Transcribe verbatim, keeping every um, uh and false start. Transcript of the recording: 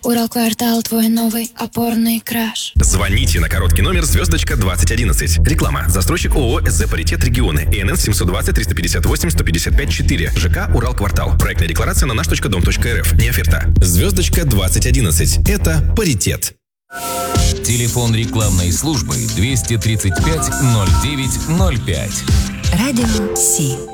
Уралквартал, твой новый опорный краш. Звоните на короткий номер звездочка двадцать одиннадцать. Реклама. Застройщик ООО «СЗ Паритет Регионы». ИНН семьсот двадцать триста пятьдесят восемь сто пятьдесят пять четыре. ЖК «Уралквартал». Проектная декларация на наш точка дом точка РФ. Не оферта. Звездочка двадцать одиннадцать. Это паритет. Телефон рекламной службы двести тридцать пять ноль девять ноль пять. Радио Си.